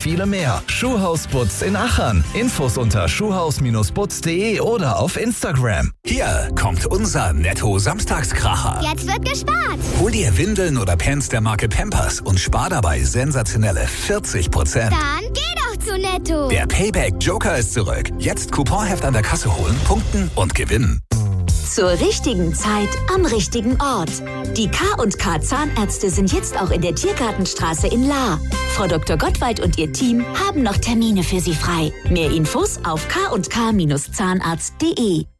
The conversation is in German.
viele mehr. Schuhhaus Butz in Achern. Infos unter schuhhaus-butz.de oder auf Instagram. Hier kommt unser Netto-Samstagskracher. Jetzt wird gespart. Hol dir Windeln oder Pants der Marke Pampers und spar dabei sensationelle 40%. Dann geh doch zu Netto. Der Payback Joker ist zurück. Jetzt Couponheft an der Kasse holen, punkten und gewinnen. Zur richtigen Zeit am richtigen Ort. Die K&K Zahnärzte sind jetzt auch in der Tiergartenstraße in Lahr. Frau Dr. Gottwald und ihr Team haben noch Termine für Sie frei. Mehr Infos auf k&k-zahnarzt.de.